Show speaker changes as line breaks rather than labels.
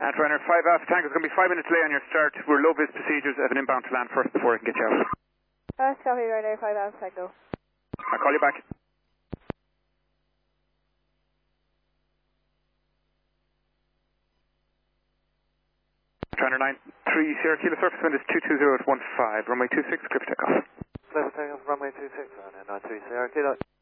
And Ryanair 5 Alpha Tango, it's going to be 5 minutes delay on your start. We're low vis procedures. I have an inbound to land first before I can get you out.
Copy, Ryanair 5 Alpha Tango.
I'll call you back. Ryanair 93 Sierra Kilo, surface wind is 220 at 15, runway 26, clear for takeoff.
Clear for takeoff, runway 26, Ryanair 93 Sierra Kilo.